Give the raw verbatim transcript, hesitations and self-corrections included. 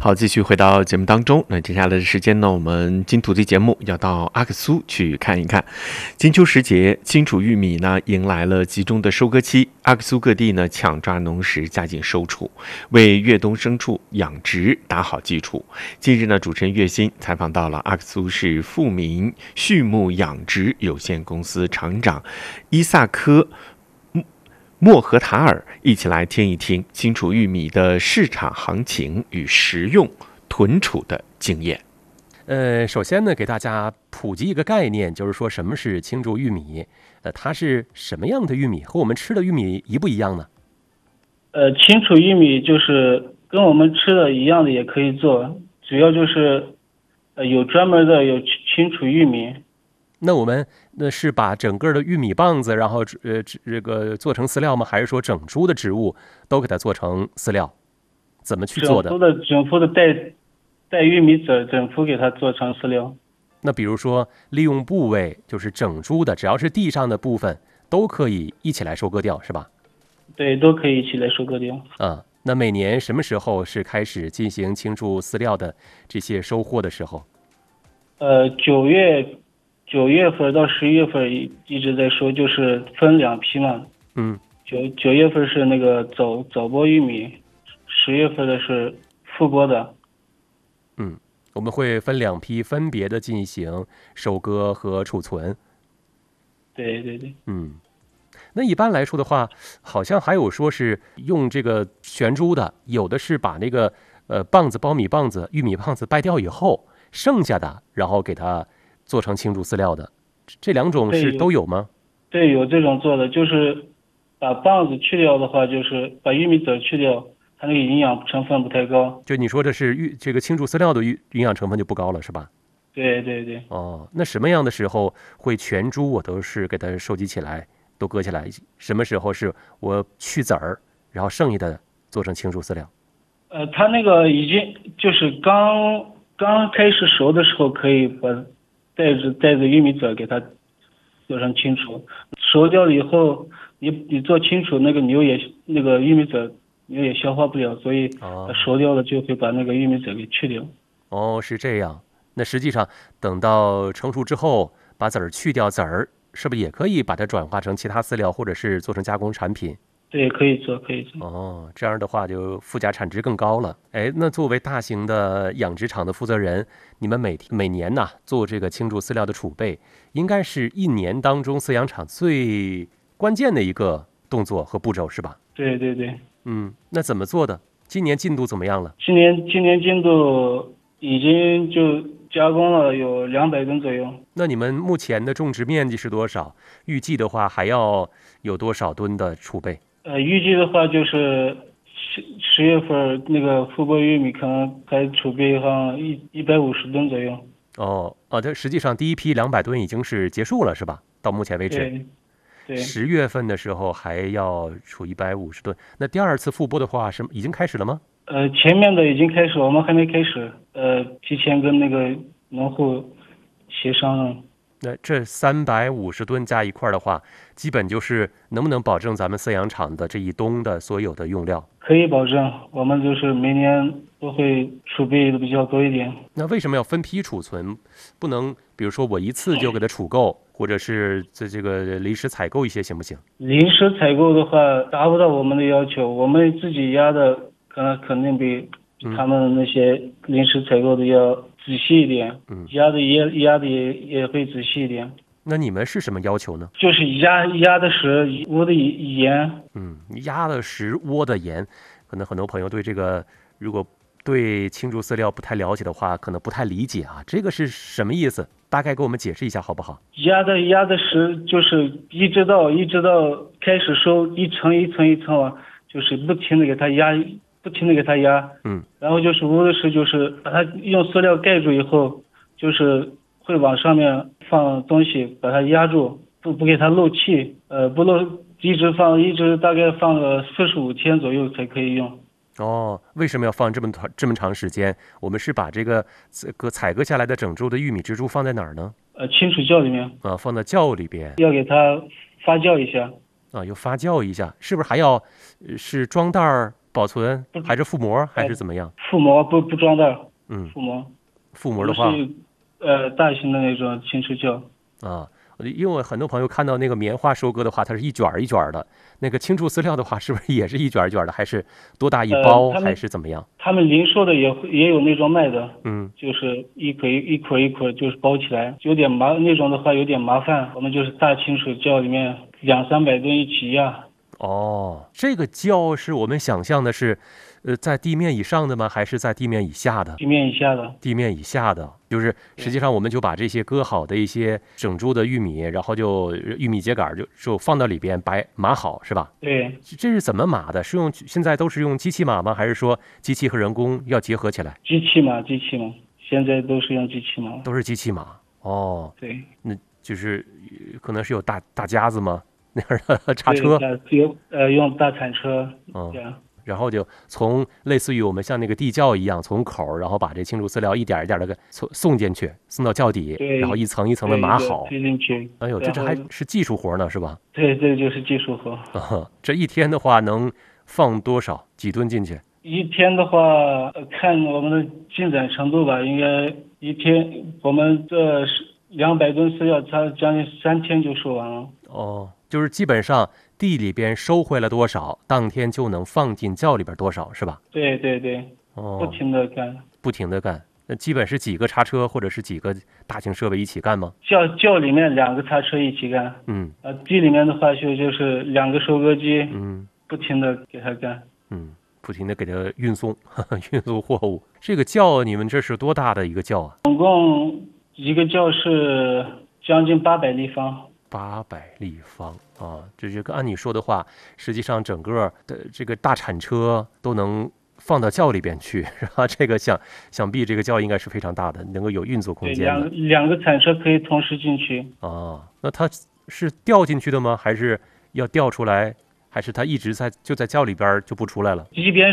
好，继续回到节目当中。那接下来的时间呢，我们金土地节目要到阿克苏去看一看。金秋时节，清楚玉米呢迎来了集中的收割期，阿克苏各地呢抢抓农时，加紧收储，为越冬牲畜养殖打好基础。近日呢，主持人岳鑫采访到了阿克苏市富民畜牧养殖有限公司厂长伊萨科莫和塔尔，一起来听一听清楚玉米的市场行情与食用囤储的经验。 呃，首先呢，给大家普及一个概念，就是说什么是青竹玉米？呃，它是什么样的玉米？和我们吃的玉米一不一样呢？ 呃，青楚玉米就是跟我们吃的一样的，也可以做，主要就是呃有专门的有青楚玉米。 那我们那是把整个的玉米棒子，然后呃这个做成饲料吗？还是说整株的植物都给它做成饲料？怎么去做的？ 整幅的整幅的带带玉米籽，整幅给它做成饲料。 那比如说利用部位，就是整株的，只要是地上的部分都可以一起来收割掉，是吧？ 对，都可以一起来收割掉。 啊、嗯，那每年什么时候是开始进行青楚饲料的这些收获的时候？ 呃，九月。九月份到十一月份一直在说，就是分两批嘛。 嗯， 九九月份是那个早早播玉米，十月份的是复播的。 嗯，我们会分两批分别的进行收割和储存。 对对对。 嗯，那一般来说的话，好像还有说是用这个悬株的，有的是把那个呃棒子苞米棒子、玉米棒子掰掉以后，剩下的然后给它做成青竹饲料的，这两种是都有吗？ 对，有这种做的，就是把棒子去掉的话，就是把玉米籽去掉，它那个营养成分不太高。 就你说的是玉这个青竹饲料的营营养成分就不高了，是吧？ 对对对。 哦，那什么样的时候会全株我都是给它收集起来，都割起来？什么时候是我去籽儿，然后剩下的做成青竹饲料？ 呃，它那个已经就是刚刚开始熟的时候，可以把带着带着玉米籽给它做成青楚，熟掉了以后，你你做青楚那个牛也那个玉米籽牛也消化不了，所以熟掉了就会把那个玉米籽给去掉。 哦，是这样。那实际上等到成熟之后，把籽儿去掉，籽儿是不是也可以把它转化成其他饲料，或者是做成加工产品？ 对，可以做，可以做。 哦，这样的话就附加产值更高了。哎，那作为大型的养殖场的负责人，你们每每年呐、啊、做这个青竹饲料的储备，应该是一年当中饲养场最关键的一个动作和步骤，是吧？ 对对对。 嗯，那怎么做的？今年进度怎么样了？ 今年今年进度已经就加工了有两百吨左右。 那你们目前的种植面积是多少？预计的话还要有多少吨的储备？ 呃，预计的话就是十十月份那个复播玉米可能还储备上一一百五十吨左右。 哦哦，这实际上第一批两百吨已经是结束了，是吧？到目前为止。 对。对。 十月份的时候还要储一百五十吨。那第二次复播的话，是已经开始了吗？ 呃，前面的已经开始，我们还没开始。呃，提前跟那个农户协商了。 那这三百五十吨加一块的话，基本就是能不能保证咱们饲养场的这一冬的所有的用料？ 可以保证，我们就是每年都会储备的比较多一点。 那为什么要分批储存？不能比如说我一次就给它储够，或者是这这个临时采购一些行不行？ 临时采购的话达不到我们的要求，我们自己压的可能肯定比他们那些临时采购的要仔细一点，嗯，压的也压的也也会仔细一点。 那你们是什么要求呢？ 就是压压的实，窝的盐。 嗯，压的实，窝的盐，可能很多朋友对这个如果对青竹饲料不太了解的话，可能不太理解啊。这个是什么意思？大概给我们解释一下好不好？ 压的压的实就是一直到一直到开始收，一层一层一层啊，就是不停的给它压。不停的给它压， 嗯， 然后就是窝的实，就是把它用塑料盖住以后，就是会往上面放东西，把它压住，不不给它漏气，呃，不漏，一直放，一直大概放了四十五天左右才可以用。 哦，为什么要放这么长这么长时间？我们是把这个割采割下来的整株的玉米植株放在哪儿呢？ 呃，清水窖里面。 啊，放在窖里边， 要给它发酵一下。 啊，又发酵一下，是不是还要是装袋儿保存还是覆膜还是怎么样？ 覆膜不不装袋， 嗯， 覆膜。 覆膜的话， 是呃大型的那种青池窖啊。因为很多朋友看到那个棉花收割的话，它是一卷一卷的。那个青储饲料的话，是不是也是一卷一卷的？还是多大一包， 呃、 还是怎么样？ 他们零售的也也有那种卖的， 嗯， 就是一捆一捆一捆，就是包起来，有点麻那种的话有点麻烦。我们就是大青储窖里面两三百吨一起压。 哦，这个窖是我们想象的是，呃，在地面以上的吗？还是在地面以下的？ 地面以下的。 地面以下的，就是实际上我们就把这些割好的一些整株的玉米，然后就玉米秸秆就就放到里边白码好，是吧？ 对。 这是怎么码的？是用现在都是用机器码吗？还是说机器和人工要结合起来？ 机器码，机器码，现在都是用机器码。 都是机器码。哦。 对。 那就是可能是有大大夹子吗？那样的叉车， 有呃用大铲车， 嗯，然后就从类似于我们像那个地窖一样，从口然后把这青储饲料一点一点的送送进去，送到窖底，然后一层一层的码好， 推进去。 哎呦，这这还是技术活呢，是吧？ 对，这就是技术活。 啊，这一天的话能放多少几吨进去？ 一天的话，看我们的进展程度吧，应该一天我们这是两百吨饲料，它将近三天就收完了。 哦。就是基本上地里边收回来多少，当天就能放进窖里边多少，是吧？ 对对对，哦，不停的干， 不停的干。那基本是几个叉车或者是几个大型设备一起干吗？ 窖窖里面两个叉车一起干， 嗯， 呃，地里面的话就就是两个收割机， 嗯， 不停的给它干， 嗯，不停的给它运送，呵呵运送货物。这个窖你们这是多大的一个窖啊？ 总共一个窖是将近八百立方。 八百立方啊，这就按你说的话，实际上整个的这个大铲车都能放到窖里边去，是吧？这个想想必这个窖应该是非常大的，能够有运作空间的。 两两个铲车可以同时进去啊。那它是掉进去的吗？还是要掉出来？还是它一直在就在窖里边就不出来了？ 即便